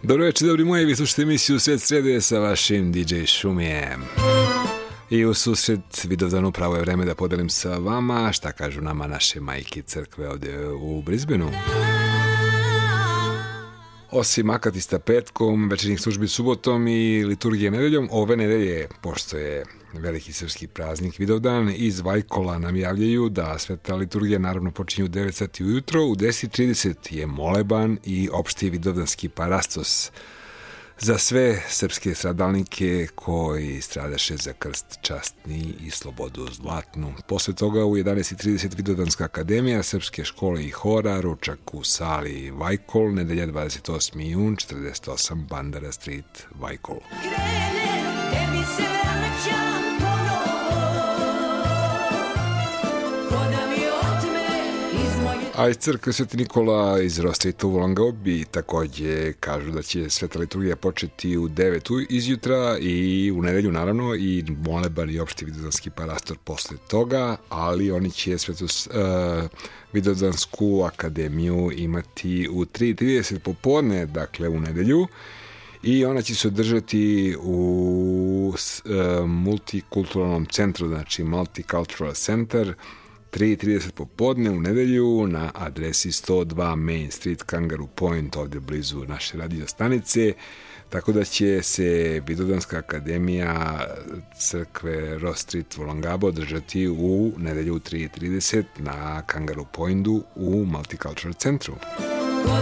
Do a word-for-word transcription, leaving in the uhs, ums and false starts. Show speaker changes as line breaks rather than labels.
Dobro večer, dobri moji, vi slušate emisiju Sred srede sa vašim di džej Šumijem. I u susret Vidovdanu pravo je vreme da podelim sa vama šta kažu nama naše majke crkve ovdje u Brisbaneu. Osim akatista petkom, večernjih službi subotom i liturgije nedeljom, ove nedelje, pošto je veliki srpski praznik Vidovdan, iz Vajkola nam javljaju da sveta liturgija naravno počinje u devet sati ujutro, u deset trideset je moleban i opšti vidovdanski parastos za sve srpske stradalnike koji stradaše za krst častni i slobodu zlatnu. Posle toga u jedanaest trideset Vidovdanska akademija, srpske škole i hora, ručak u sali Vajkol, nedelja dvadeset osmi jun, četrdeset osam Bandara Street, Vajkol. A iz crkve Sveti Nikola iz Rostrita u Wollongabi također kažu da će sveta liturgija početi u devet izjutra i u nedelju naravno i moleban i opšti vidovdanski parastor posle toga, ali oni će svetu uh, vidovdansku akademiju imati u tri trideset popodne, dakle u nedelju, i ona će se održati u uh, multikulturalnom centru, znači Multicultural Center, tri trideset popodne u nedelju na adresi sto dva Main Street, Kangaroo Point, ovdje blizu naše radio stanice, tako da će se Vidovdanska akademija crkve Ross Street Wollongabo održati u nedelju u tri trideset na Kangaroo Pointu u Multicultural centru.